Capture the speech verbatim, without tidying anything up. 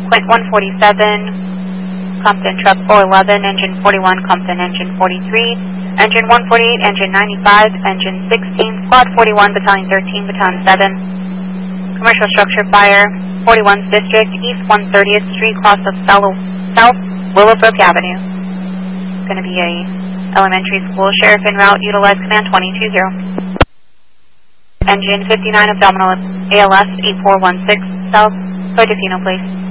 Quint one forty-seven, Compton Truck four eleven, Engine forty-one, Compton Engine forty-three, Engine one forty-eight, Engine ninety-five, Engine sixteen, Squad forty-one, Battalion thirteen, Battalion seven, Commercial Structure Fire, forty-first District, East one thirtieth Street, cross of South Willowbrook Avenue. It's going to be a elementary school. Sheriff en route, utilize command twenty two zero. Engine fifty-nine, abdominal A L S eight four one six, South Tofino, please.